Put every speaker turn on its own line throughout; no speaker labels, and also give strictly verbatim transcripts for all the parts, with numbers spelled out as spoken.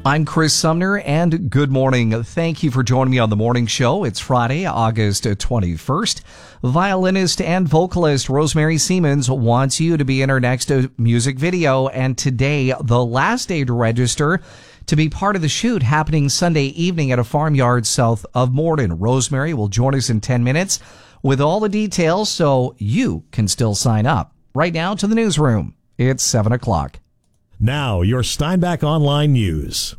I'm Chris Sumner, and good morning. Thank you for joining me on the morning show. It's Friday, August twenty-first. Violinist and vocalist Rosemary Siemens wants you to be in her next music video, and today, the last day to register to be part of the shoot, happening Sunday evening at a farmyard south of Morden. Rosemary will join us in ten minutes with all the details so you can still sign up. Right now to the newsroom. It's seven o'clock.
Now, your Steinbach Online News.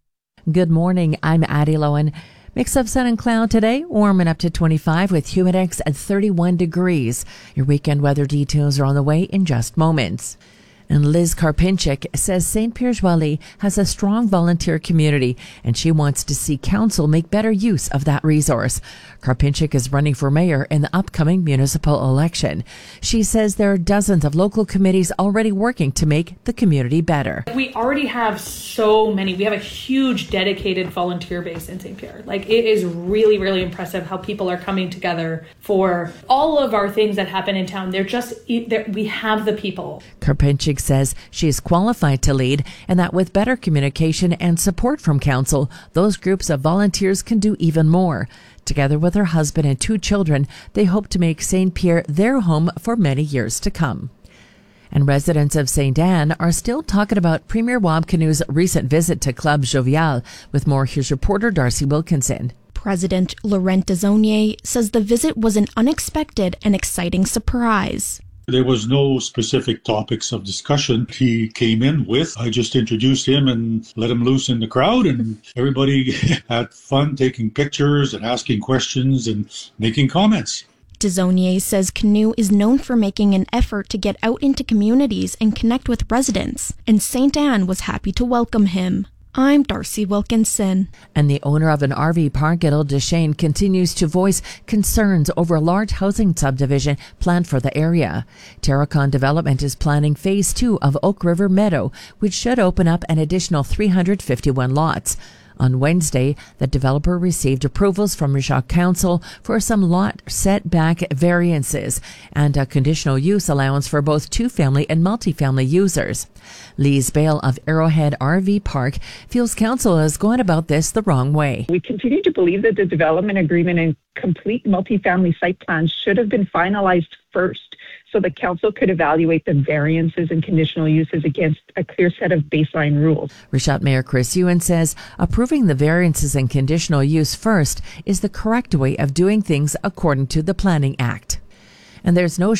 Good morning. I'm Addie Lowen. Mix of sun and cloud today, warming up to twenty-five with humidex at thirty-one degrees. Your weekend weather details are on the way in just moments. And Liz Karpinchik says Saint Pierre-Joly has a strong volunteer community, and she wants to see council make better use of that resource. Karpinchik is running for mayor in the upcoming municipal election. She says there are dozens of local committees already working to make the community better.
We already have so many. We have a huge dedicated volunteer base in Saint Pierre. Like, it is really, really impressive how people are coming together for all of our things that happen in town. They're just, they're, we have the people.
Karpinchik says she is qualified to lead, and that with better communication and support from council, those groups of volunteers can do even more. Together with her husband and two children, they hope to make Saint Pierre their home for many years to come. And residents of Saint Anne are still talking about Premier Wabkinu's recent visit to Club Jovial. With more, here's reporter Darcy Wilkinson.
President Laurent Desaulniers says the visit was an unexpected and exciting surprise.
There was no specific topics of discussion he came in with. I just introduced him and let him loose in the crowd, and everybody had fun taking pictures and asking questions and making comments.
Desaulniers says Canoe is known for making an effort to get out into communities and connect with residents, and Saint Anne was happy to welcome him. I'm Darcy Wilkinson.
And the owner of an R V park at Old Deschênes continues to voice concerns over a large housing subdivision planned for the area. Terracon Development is planning phase two of Oak River Meadow, which should open up an additional three hundred fifty-one lots. On Wednesday, the developer received approvals from Rishaw Council for some lot setback variances and a conditional use allowance for both two-family and multifamily users. Lise Bale of Arrowhead R V Park feels council has gone about this the wrong way.
We continue to believe that the development agreement and complete multifamily site plans should have been finalized first, so the council could evaluate the variances and conditional uses against a clear set of baseline rules.
Rishaw Mayor Chris Ewan says approving the variances and conditional use first is the correct way of doing things according to the Planning Act. And there's no